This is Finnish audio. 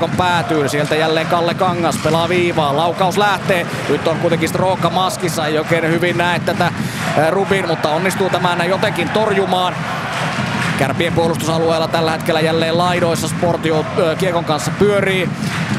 kiekon päätyy. Sieltä jälleen Kalle Kangas pelaa viivaa. Laukaus lähtee. Nyt on kuitenkin Stroka maskissa. Ei oikein hyvin näe tätä Rubin, mutta onnistuu tämän jotenkin torjumaan. Kärpien puolustusalueella tällä hetkellä jälleen laidoissa. Sportio kiekon kanssa pyörii.